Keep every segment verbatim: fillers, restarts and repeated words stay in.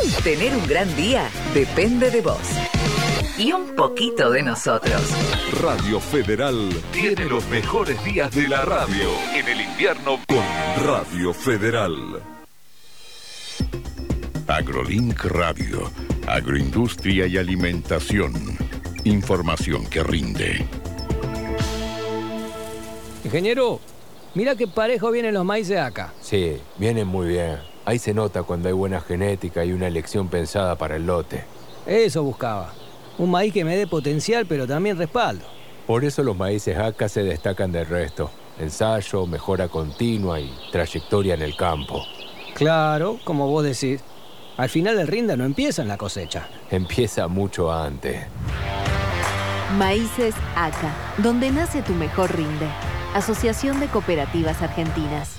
Tener un gran día depende de vos. Y un poquito de nosotros. Radio Federal tiene los mejores días de la radio en el invierno con Radio Federal. AgroLink Radio, agroindustria y alimentación. Información que rinde. Ingeniero, mira qué parejo vienen los maíces acá. Sí, vienen muy bien. Ahí se nota cuando hay buena genética y una elección pensada para el lote. Eso buscaba. Un maíz que me dé potencial, pero también respaldo. Por eso los maíces A C A se destacan del resto. Ensayo, mejora continua y trayectoria en el campo. Claro, como vos decís. Al final el rinda no empieza en la cosecha. Empieza mucho antes. Maíces A C A, donde nace tu mejor rinde. Asociación de Cooperativas Argentinas.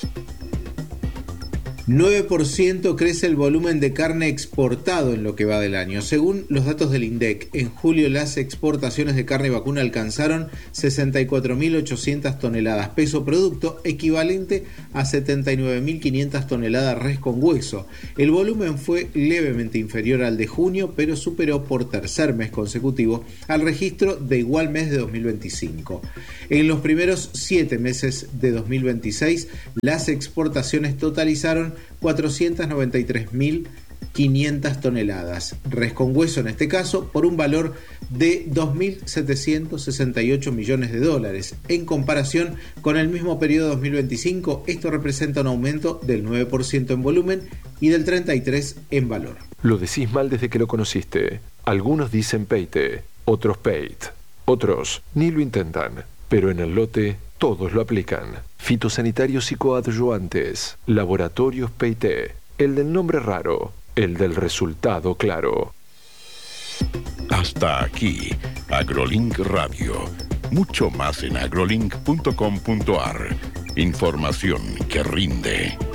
nueve por ciento crece el volumen de carne exportado en lo que va del año. Según los datos del INDEC, en julio las exportaciones de carne vacuna alcanzaron sesenta y cuatro mil ochocientas toneladas, peso producto equivalente a setenta y nueve mil quinientas toneladas res con hueso. El volumen fue levemente inferior al de junio, pero superó por tercer mes consecutivo al registro de igual mes de dos mil veinticinco. En los primeros siete meses de dos mil veintiséis, las exportaciones totalizaron cuatrocientas noventa y tres mil quinientas toneladas, res con hueso en este caso, por un valor de dos mil setecientos sesenta y ocho millones de dólares. En comparación con el mismo periodo de dos mil veinticinco, esto representa un aumento del nueve por ciento en volumen y del treinta y tres por ciento en valor. Lo decís mal desde que lo conociste. Algunos dicen peite, otros peit, otros ni lo intentan, pero en el lote todos lo aplican. Fitosanitarios y coadyuvantes. Laboratorios Peite. El del nombre raro. El del resultado claro. Hasta aquí, AgroLink Radio. Mucho más en agrolink punto com punto ar. Información que rinde.